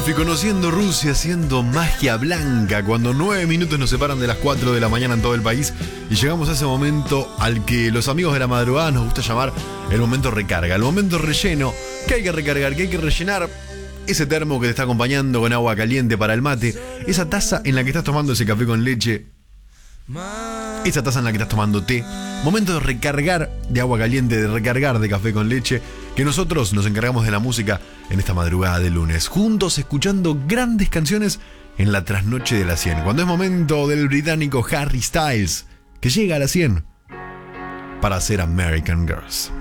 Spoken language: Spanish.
Murphy conociendo Rusia, haciendo magia blanca, cuando 9 minutos nos separan de las 4 de la mañana en todo el país y llegamos a ese momento al que los amigos de la madrugada nos gusta llamar el momento recarga, el momento relleno, que hay que recargar, que hay que rellenar ese termo que te está acompañando con agua caliente para el mate, esa taza en la que estás tomando ese café con leche, esa taza en la que estás tomando té. Momento de recargar de agua caliente, de recargar de café con leche, que nosotros nos encargamos de la música en esta madrugada de lunes, juntos escuchando grandes canciones en la trasnoche de la 100, cuando es momento del británico Harry Styles, que llega a la 100 para hacer American Girls.